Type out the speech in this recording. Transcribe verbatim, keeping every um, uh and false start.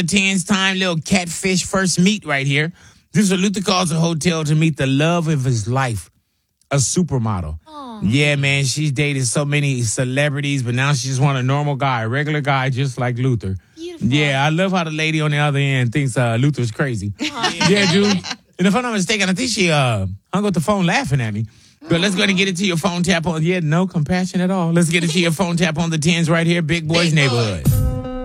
tens time, little catfish first meet right here. This is what Luther calls a hotel to meet the love of his life, a supermodel. Aww. Yeah, man, she's dated so many celebrities, but now she just want a normal guy, a regular guy just like Luther. Beautiful. Yeah, I love how the lady on the other end thinks uh, Luther's crazy. Aww. Yeah, dude. And if I'm not mistaken, I think she uh, hung up the phone laughing at me. But let's go ahead and get it to your phone tap on. Yeah, no compassion at all. Let's get it to your phone tap on the tens right here. Big Boys Big Neighborhood. Boy.